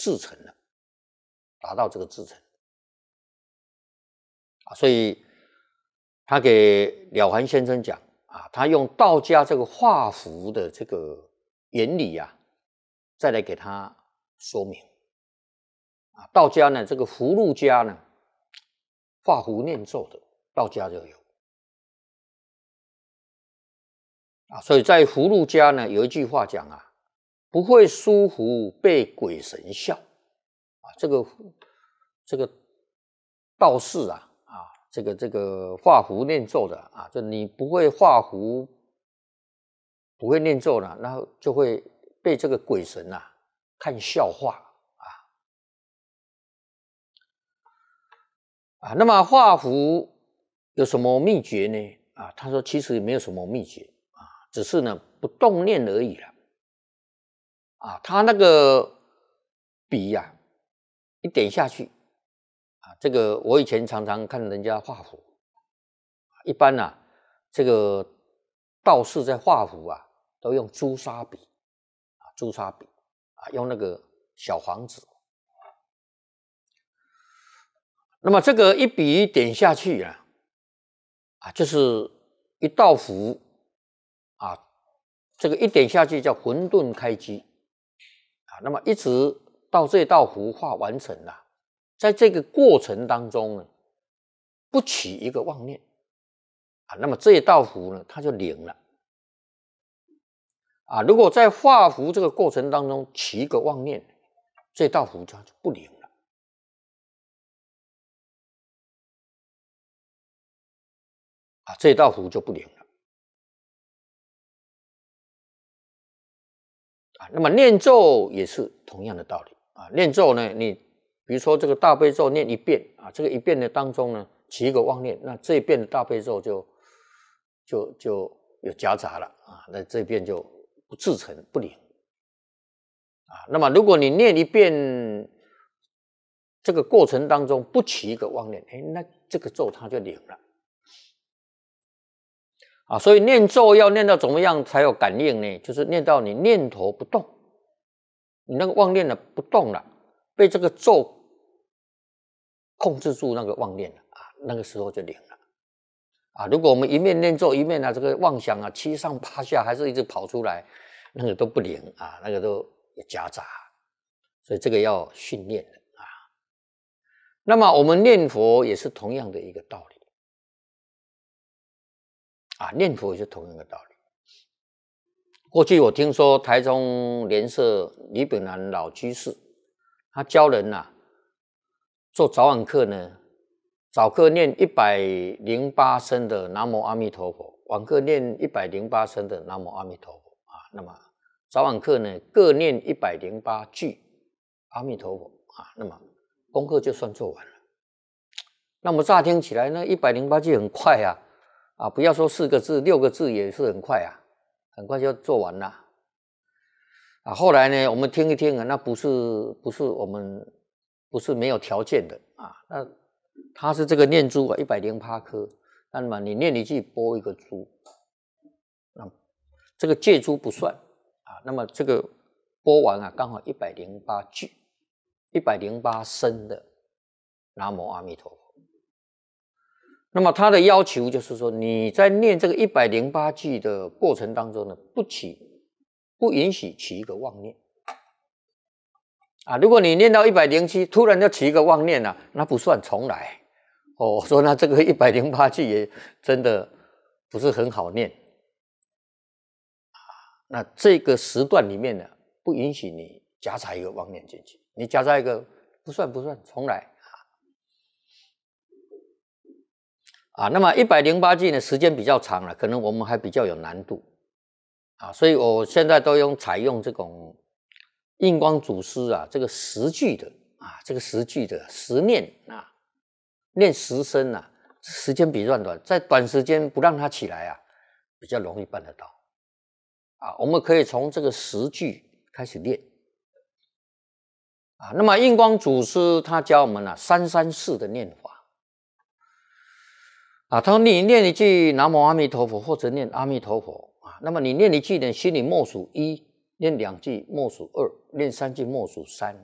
至诚了，达到这个至诚啊，所以他给了凡先生讲啊，他用道家这个画符的这个原理啊，再来给他说明啊。道家呢，这个符箓家呢，画符念咒的，道家就有啊。所以在符箓家呢，有一句话讲啊，不会书符被鬼神笑啊。这个道士啊。这个画符念咒的啊，就你不会画符，不会念咒了，然后就会被这个鬼神啊看笑话啊。那么画符有什么秘诀呢？啊，他说其实也没有什么秘诀啊，只是呢不动念而已了啊。他那个笔呀，一点下去。这个我以前常常看人家画符，一般啊，这个道士在画符啊，都用朱砂笔啊，朱砂笔啊，用那个小黄纸。那么这个一笔一点下去啊，就是一道符啊，这个一点下去叫混沌开机啊，那么一直到这道符画完成了。在这个过程当中呢，不起一个妄念啊，那么这一道符呢，它就灵了啊。如果在画符这个过程当中起一个妄念，这道符它就不灵了啊，这道符就不灵了啊。那么念咒也是同样的道理啊，念咒呢，你比如说这个大悲咒念一遍啊，这个一遍的当中呢起一个妄念，那这一遍的大悲咒就有夹杂了啊，那这一遍就不至诚不灵啊。那么如果你念一遍，这个过程当中不起一个妄念，那这个咒它就灵了啊。所以念咒要念到怎么样才有感应呢？就是念到你念头不动，你那个妄念呢不动了，被这个咒控制住那个妄念了啊，那个时候就灵了啊。如果我们一面念咒一面这个妄想七上八下还是一直跑出来，那个都不灵啊，那个都有夹杂，所以这个要训练的啊。那么我们念佛也是同样的一个道理啊，念佛也是同样的道理。过去我听说台中莲社李炳南老居士，他教人做早晚课呢，早课念108声的南无阿弥陀佛，晚课念108声的南无阿弥陀佛啊。那么早晚课呢各念108句阿弥陀佛啊，那么功课就算做完了。那么乍听起来呢108句很快啊，不要说4个字6个字也是很快很快就做完了啊。后来呢我们听一听那不是我们不是没有条件的啊，那它是这个念珠108颗，那么你念一句拨一个珠，那这个借珠不算啊，那么这个拨完刚好108句108声的南无阿弥陀佛。那么他的要求就是说，你在念这个108句的过程当中呢，不允许起一个妄念啊。如果你念到107，突然就起一个妄念那不算，重来。我说那这个108句也真的不是很好念那这个时段里面呢，不允许你夹杂一个妄念进去，你夹杂一个不算，重来啊。那么108句呢，时间比较长了，可能我们还比较有难度啊，所以我现在都采用这种印光祖师这个10句的这个10句的10念念10声时间比较短，在短时间不让它起来比较容易办得到我们可以从这个10句开始练那么印光祖师他教我们334的念法他说你念一句南无阿弥陀佛或者念阿弥陀佛那么你念一句呢，心里默数1，念2句默数2，念3句默数3